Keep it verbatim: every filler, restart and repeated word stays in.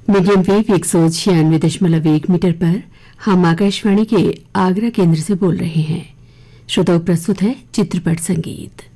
Medium wave एक सौ छियानवे दशमलव एक मीटर पर हम आकाशवाणी के आगरा केंद्र से बोल रहे हैं। श्रोताओं, प्रस्तुत है चित्रपट संगीत।